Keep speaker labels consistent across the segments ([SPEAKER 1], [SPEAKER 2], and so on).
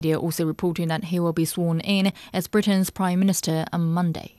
[SPEAKER 1] They are also reporting that he will be sworn in as Britain's Prime Minister on Monday.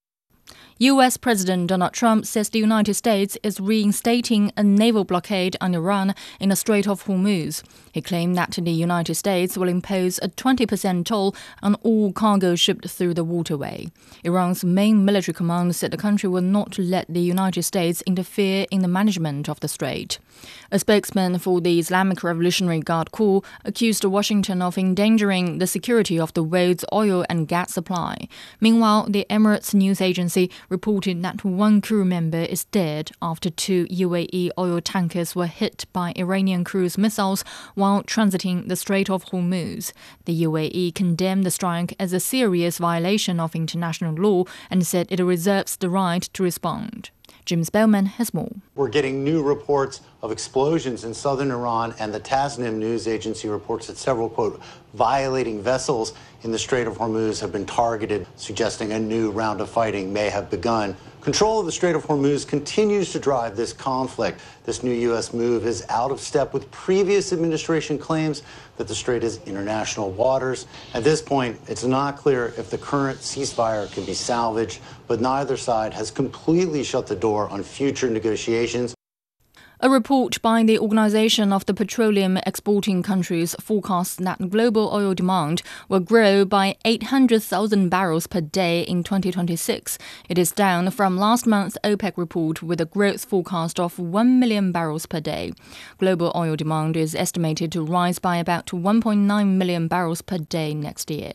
[SPEAKER 1] U.S. President Donald Trump says the United States is reinstating a naval blockade on Iran in the Strait of Hormuz. He claimed that the United States will impose a 20% toll on all cargo shipped through the waterway. Iran's main military command said the country will not let the United States interfere in the management of the strait. A spokesman for the Islamic Revolutionary Guard Corps accused Washington of endangering the security of the world's oil and gas supply. Meanwhile, the Emirates news agency reported that one crew member is dead after 2 UAE oil tankers were hit by Iranian cruise missiles while transiting the Strait of Hormuz. The UAE condemned the strike as a serious violation of international law and said it reserves the right to respond. Jim Spellman has more.
[SPEAKER 2] We're getting new reports of explosions in southern Iran, and the Tasnim news agency reports that several, quote, violating vessels in the Strait of Hormuz have been targeted, suggesting a new round of fighting may have begun. Control of the Strait of Hormuz continues to drive this conflict. This new U.S. move is out of step with previous administration claims that the strait is international waters. At this point, it's not clear if the current ceasefire can be salvaged, but neither side has completely shut the door on future negotiations.
[SPEAKER 1] A report by the Organization of the Petroleum Exporting Countries forecasts that global oil demand will grow by 800,000 barrels per day in 2026. It is down from last month's OPEC report with a growth forecast of 1 million barrels per day. Global oil demand is estimated to rise by about 1.9 million barrels per day next year.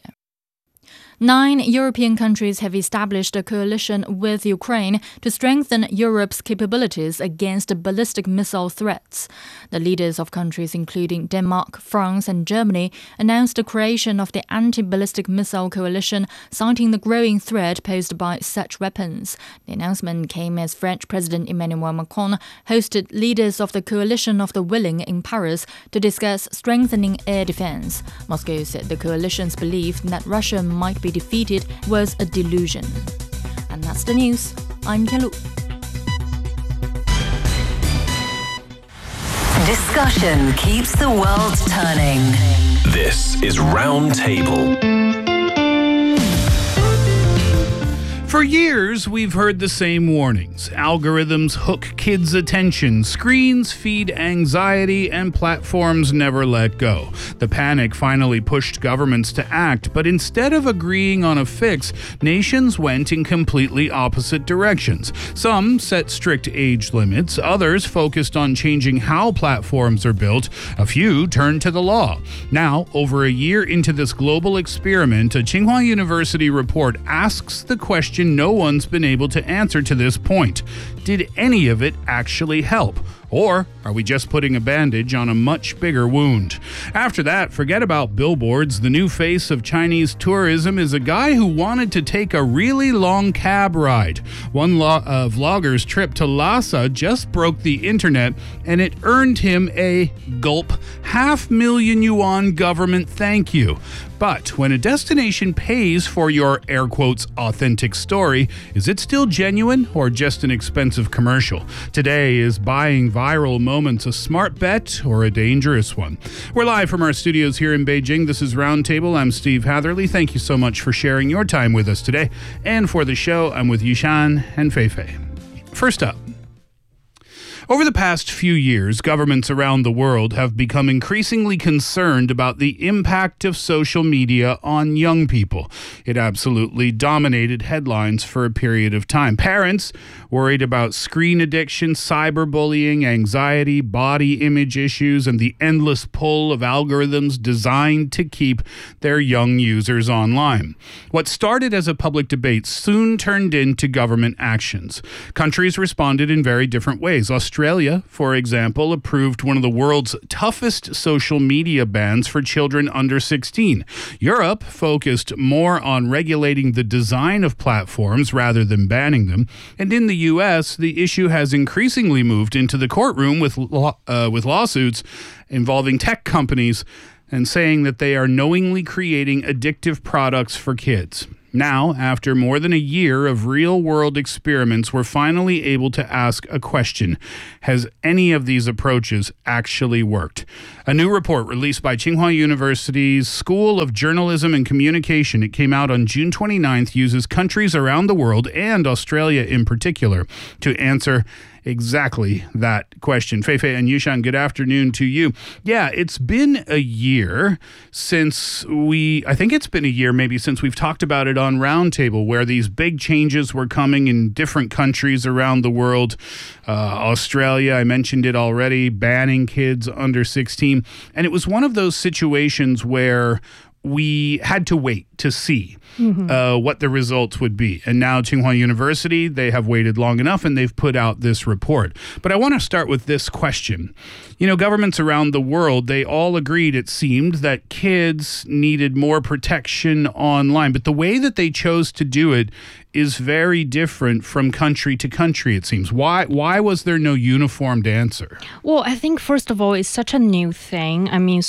[SPEAKER 1] 9 European countries have established a coalition with Ukraine to strengthen Europe's capabilities against ballistic missile threats. The leaders of countries including Denmark, France and Germany announced the creation of the Anti-Ballistic Missile Coalition, citing the growing threat posed by such weapons. The announcement came as French President Emmanuel Macron hosted leaders of the Coalition of the Willing in Paris to discuss strengthening air defense. Moscow said the coalition's belief that Russia might be defeated was a delusion. And that's the news. I'm Yalu.
[SPEAKER 3] Discussion keeps the world turning.
[SPEAKER 4] This is Roundtable. For years, we've heard the same warnings. Algorithms hook kids' attention, screens feed anxiety, and platforms never let go. The panic finally pushed governments to act, but instead of agreeing on a fix, nations went in completely opposite directions. Some set strict age limits, others focused on changing how platforms are built, a few turned to the law. Now, over a year into this global experiment, a Tsinghua University report asks the question no one's been able to answer to this point. Did any of it actually help? Or are we just putting a bandage on a much bigger wound? After that, forget about billboards. The new face of Chinese tourism is a guy who wanted to take a really long cab ride. One vlogger's trip to Lhasa just broke the internet, and it earned him a gulp, 500,000 yuan government thank you. But when a destination pays for your, air quotes, authentic story, is it still genuine or just an expensive commercial? Today, is buying viral moments a smart bet or a dangerous one? We're live from our studios here in Beijing. This is Roundtable. I'm Steve Hatherley. Thank you so much for sharing your time with us today. And for the show, I'm with Yishan and Feifei. First up. Over the past few years, governments around the world have become increasingly concerned about the impact of social media on young people. It absolutely dominated headlines for a period of time. Parents worried about screen addiction, cyberbullying, anxiety, body image issues, and the endless pull of algorithms designed to keep their young users online. What started as a public debate soon turned into government actions. Countries responded in very different ways. Australia, for example, approved one of the world's toughest social media bans for children under 16. Europe focused more on regulating the design of platforms rather than banning them. And in the U.S., the issue has increasingly moved into the courtroom with lawsuits involving tech companies and saying that they are knowingly creating addictive products for kids. Now, after more than a year of real-world experiments, we're finally able to ask a question. Has any of these approaches actually worked? A new report released by Tsinghua University's School of Journalism and Communication, it came out on June 29th, uses countries around the world, and Australia in particular, to answer exactly that question. Feifei and Yushan, good afternoon to you. Yeah, it's been a year since I think it's been a year maybe since we've talked about it on Roundtable, where these big changes were coming in different countries around the world. Australia, I mentioned it already, banning kids under 16. And it was one of those situations where we had to wait to see what the results would be. And now Tsinghua University, they have waited long enough and they've put out this report. But I want to start with this question. You know, governments around the world, they all agreed, it seemed, that kids needed more protection online. But the way that they chose to do it is very different from country to country, it seems. Why was there no uniformed answer?
[SPEAKER 5] Well, I think, first of all, it's such a new thing. I mean,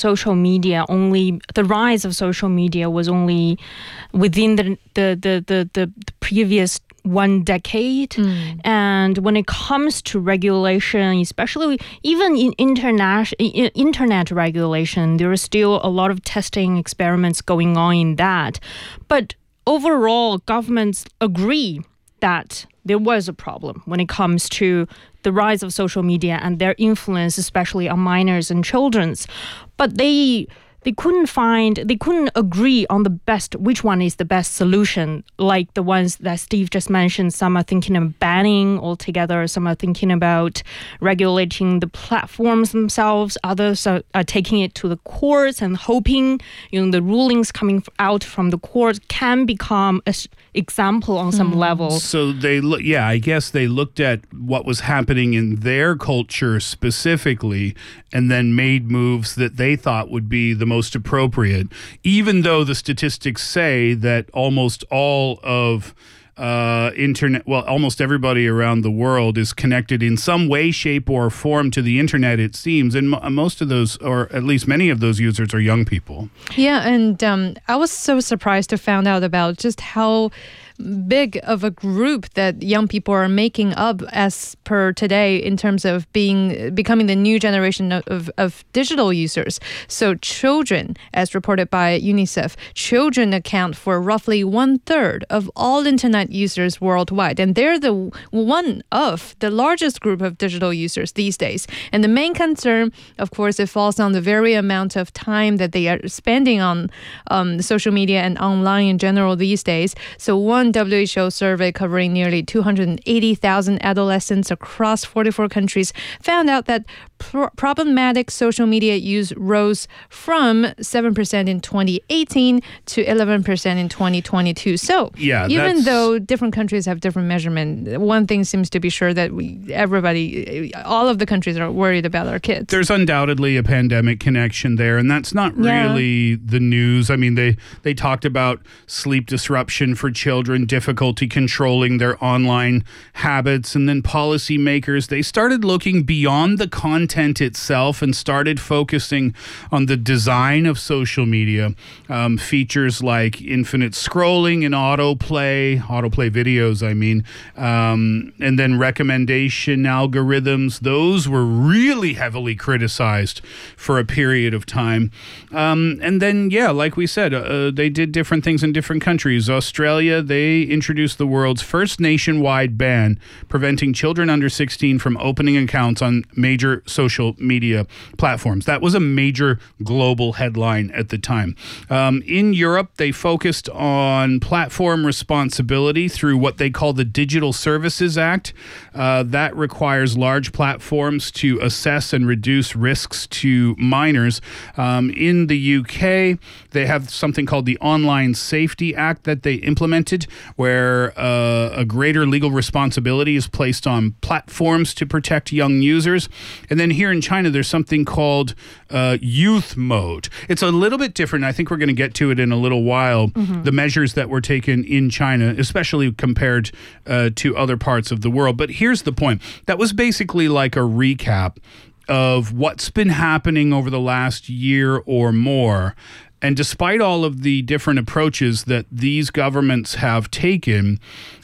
[SPEAKER 5] the rise of social media was only within the previous 1 decade. And when it comes to regulation, especially even in internet regulation, there is still a lot of testing experiments going on in that. But overall, governments agree that there was a problem when it comes to the rise of social media and their influence, especially on minors and children. But they couldn't agree on which one is the best solution, like the ones that Steve just mentioned. Some are thinking of banning altogether, some are thinking about regulating the platforms themselves, others are taking it to the courts and hoping, the rulings coming out from the courts can become an example on some level.
[SPEAKER 4] So I guess they looked at what was happening in their culture specifically and then made moves that they thought would be the most appropriate, even though the statistics say that almost all of almost everybody around the world is connected in some way, shape, or form to the internet, it seems. And most of those, or at least many of those users, are young people.
[SPEAKER 6] Yeah, and I was so surprised to find out about just how big of a group that young people are making up as per today in terms of becoming the new generation of digital users. So children, as reported by UNICEF, children account for roughly 1/3 of all internet users worldwide. And they're one of the largest group of digital users these days. And the main concern, of course, it falls on the very amount of time that they are spending on social media and online in general these days. So one WHO survey covering nearly 280,000 adolescents across 44 countries found out that problematic social media use rose from 7% in 2018 to 11% in 2022. So even though different countries have different measurement, one thing seems to be sure that all of the countries are worried about our kids.
[SPEAKER 4] There's undoubtedly a pandemic connection there, and that's not really the news. I mean, they talked about sleep disruption for children, difficulty controlling their online habits, and then policymakers, they started looking beyond the content itself and started focusing on the design of social media. Features like infinite scrolling and autoplay videos, and then recommendation algorithms. Those were really heavily criticized for a period of time. And then, like we said, they did different things in different countries. Australia, they introduced the world's first nationwide ban preventing children under 16 from opening accounts on major social media platforms. That was a major global headline at the time. In Europe, they focused on platform responsibility through what they call the Digital Services Act. That requires large platforms to assess and reduce risks to minors. In the UK, they have something called the Online Safety Act that they implemented, where a greater legal responsibility is placed on platforms to protect young users. And then here in China, there's something called youth mode. It's a little bit different. I think we're going to get to it in a little while, the measures that were taken in China, especially compared to other parts of the world. But here's the point. That was basically like a recap of what's been happening over the last year or more. And despite all of the different approaches that these governments have taken,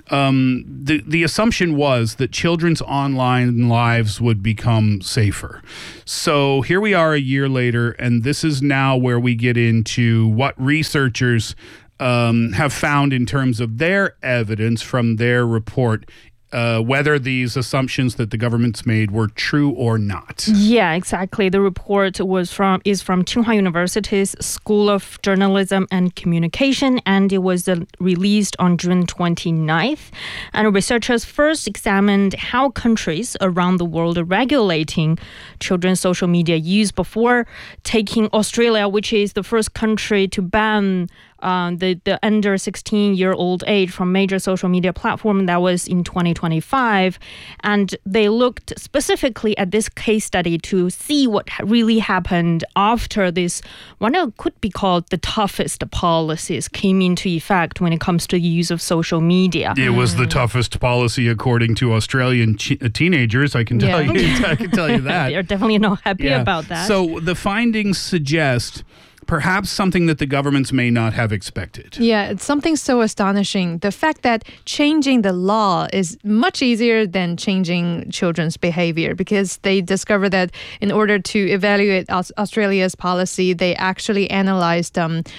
[SPEAKER 4] the assumption was that children's online lives would become safer. So here we are a year later, and this is now where we get into what researchers have found in terms of their evidence from their report, whether these assumptions that the government's made were true or not.
[SPEAKER 5] Yeah, exactly. The report is from Tsinghua University's School of Journalism and Communication, and it was released on June 29th. And researchers first examined how countries around the world are regulating children's social media use before taking Australia, which is the first country to ban the under 16-year-old age from major social media platform. That was in 2025. And they looked specifically at this case study to see what really happened after this, what could be called the toughest policies came into effect when it comes to the use of social media.
[SPEAKER 4] It was the toughest policy according to Australian teenagers, I can tell you. I can tell you that.
[SPEAKER 5] They're definitely not happy about that.
[SPEAKER 4] So the findings suggest perhaps something that the governments may not have expected.
[SPEAKER 6] Yeah, it's something so astonishing. The fact that changing the law is much easier than changing children's behavior, because they discovered that in order to evaluate Australia's policy, they actually analyzed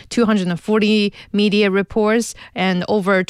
[SPEAKER 6] 240 media reports and over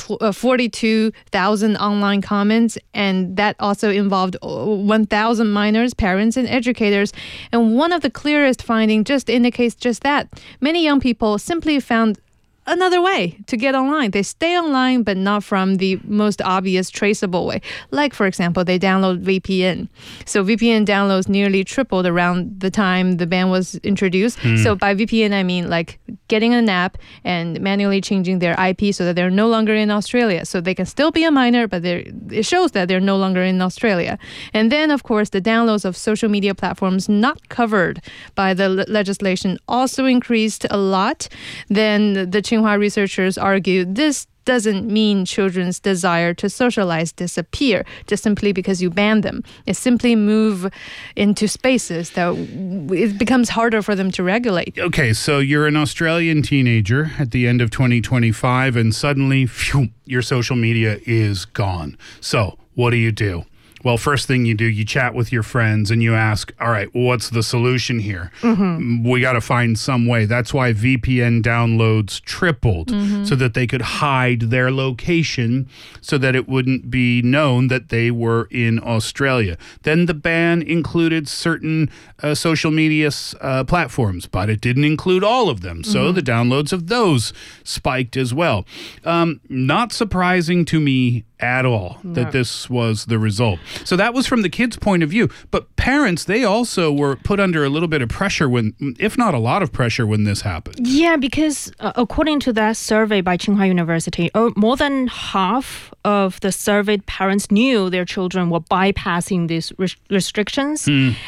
[SPEAKER 6] 42,000 online comments, and that also involved 1,000 minors, parents, and educators. And one of the clearest findings just indicates just that. Many young people simply found another way to get online. They stay online, but not from the most obvious traceable way. Like, for example, they download VPN. So VPN downloads nearly tripled around the time the ban was introduced. So by VPN, I mean like getting an app and manually changing their IP so that they're no longer in Australia. So they can still be a minor, but it shows that they're no longer in Australia. And then, of course, the downloads of social media platforms not covered by the legislation also increased a lot. Then the Tsinghua researchers argue this doesn't mean children's desire to socialize disappear just simply because you ban them. It simply move into spaces that it becomes harder for them to regulate.
[SPEAKER 4] Okay, so you're an Australian teenager at the end of 2025 and suddenly, phew, your social media is gone. So what do? Well, first thing you do, you chat with your friends and you ask, all right, what's the solution here? We got to find some way. That's why VPN downloads tripled, so that they could hide their location so that it wouldn't be known that they were in Australia. Then the ban included certain social media platforms, but it didn't include all of them. So the downloads of those spiked as well. Not surprising to me at all that this was the result. So that was from the kids' point of view. But parents, they also were put under a little bit of pressure when, if not a lot of pressure, when this happened.
[SPEAKER 5] Yeah, because according to that survey by Tsinghua University, more than half of the surveyed parents knew their children were bypassing these restrictions.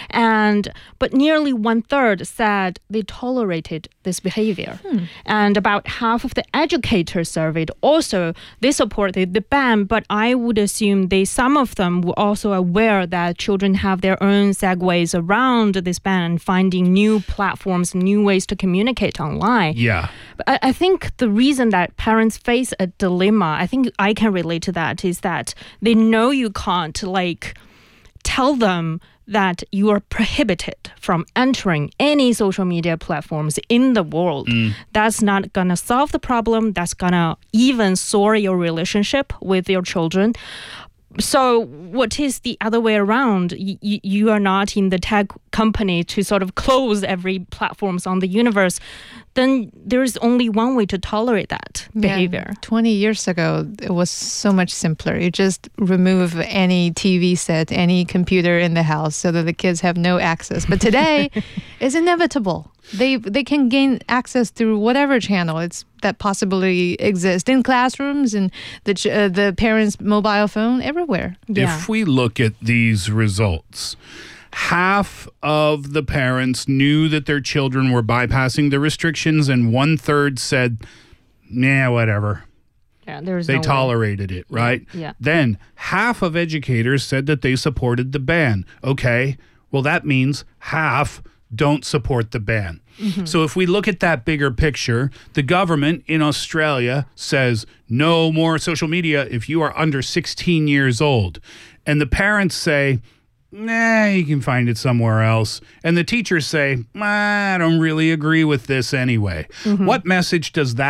[SPEAKER 5] But nearly 1/3 said they tolerated this behavior. And about half of the educators surveyed also, they supported the ban, but I would assume some of them were also aware that children have their own segues around this ban, finding new platforms, new ways to communicate online.
[SPEAKER 4] Yeah.
[SPEAKER 5] But I think the reason that parents face a dilemma, I think I can relate to that, is that they know you can't tell them that you are prohibited from entering any social media platforms in the world. That's not going to solve the problem. That's going to even sour your relationship with your children. So what is the other way around? You are not in the tech company to sort of close every platforms on the universe. Then there's only one way to tolerate that behavior.
[SPEAKER 6] 20 years ago, it was so much simpler. You just remove any TV set, any computer in the house so that the kids have no access. But today, it's inevitable. They can gain access through whatever channel that possibly exists in classrooms and the parents' mobile phone, everywhere.
[SPEAKER 5] Yeah.
[SPEAKER 4] If we look at these results, half of the parents knew that their children were bypassing the restrictions, and 1/3 said, "Nah, whatever."
[SPEAKER 5] Yeah,
[SPEAKER 4] They tolerated it, right?
[SPEAKER 5] Yeah.
[SPEAKER 4] Then half of educators said that they supported the ban. Okay, well, that means half don't support the ban. So if we look at that bigger picture, the government in Australia says no more social media if you are under 16 years old. And the parents say, nah, you can find it somewhere else. And the teachers say, I don't really agree with this anyway. What message does that